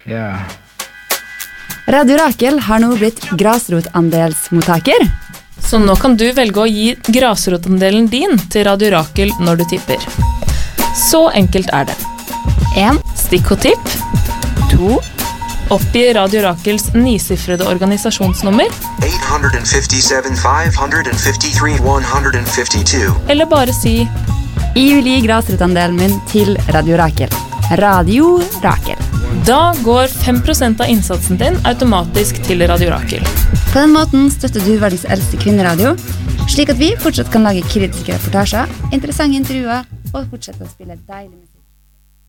Ja. Radio Rakel har nå blitt grasrotandelsmottaker. Så nå kan du velge å gi grasrotandelen din til Radio Rakel når du tipper. Så enkelt er det. 1, Stikkordtipp. 2, Oppgi Radio Rakels 9-sifrede organisasjonsnummer. 857 553 152. Eller bare si Jeg vil gi grasrotandelen min til Radio Rakel. Radio Rakel. da går 5% av innsatsen din automatisk til Radio Rakel. På den måten støtter du verdens eldste kvinneradio, slik at vi fortsatt kan lage kritiske reportasjer, interessante intervjuer og fortsette å spille deilig musikk.